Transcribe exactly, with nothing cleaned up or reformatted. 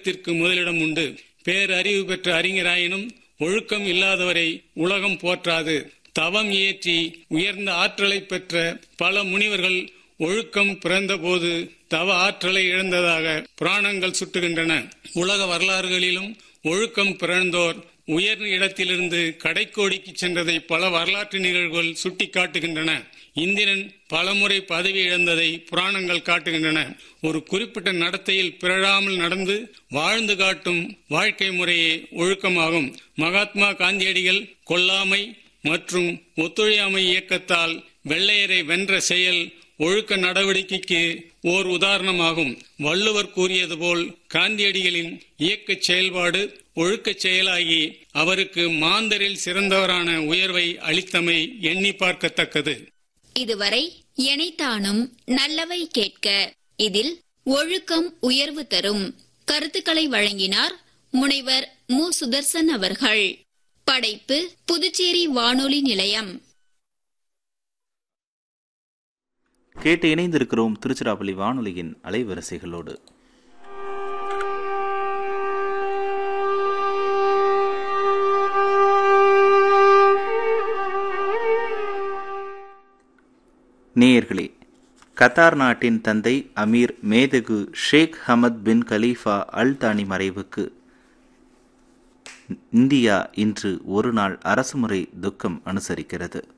வீரத்திற்கு முதலிடம் உண்டு. பேரறிவு பெற்ற அறிஞராயினும் ஒழுக்கம் இல்லாதவரை உலகம் போற்றாது. தவம் இயற்றி உயர்ந்த ஆற்றலை பெற்ற பல முனிவர்கள் ஒழுக்கம் பிறந்தபோது தவ ஆற்றலை இழந்ததாக புராணங்கள் சுட்டுகின்றன. உலக வரலாறுகளிலும் ஒழுக்கம் பிறந்தோர் உயர் இடத்திலிருந்து கடைக்கோடிக்கு சென்றதை பல வரலாற்று நிகழ்வுகள் சுட்டி காட்டுகின்றன. இந்திரன் பலமுறை பதவி இழந்ததை புராணங்கள் காட்டுகின்றன. ஒரு குறிப்பிட்ட நடத்தையில் பிறழாமல் நடந்து வாழ்ந்து காட்டும் வாழ்க்கை முறையே ஒழுக்கமாகும். மகாத்மா காந்தியடிகள் கொல்லாமை மற்றும் ஒத்துழையாமை இயக்கத்தால் வெள்ளையரை வென்ற செயல் ஒழுக்க நடவடிக்கைக்கு ஓர் உதாரணமாகும். வள்ளுவர் கூறியது போல் காந்தியடிகளின் இயக்க செயல்பாடு ஒழுக்க செயலாகி அவருக்கு மாந்தரில் சிறந்தவரான உயர்வை அளித்தமை எண்ணி பார்க்கத்தக்கது. இதுவரை எனைத்தானும் நல்லவை கேட்க இதில் ஒழுக்கம் உயர்வு தரும் கருத்துக்களை வழங்கினார் முனைவர் மு சுதர்சன் அவர்கள். படைப்பு புதுச்சேரி வானொலி நிலையம். கேட்டு இணைந்திருக்கிறோம் திருச்சிராப்பள்ளி வானொலியின் அலைவரிசைகளோடு. நேயர்களே, கத்தார் நாட்டின் தந்தை அமீர் மேதகு ஷேக் ஹமத் பின் கலீஃபா அல் தானி மறைவுக்கு இந்தியா இன்று ஒரு நாள் அரசுமுறை துக்கம் அனுசரிக்கிறது.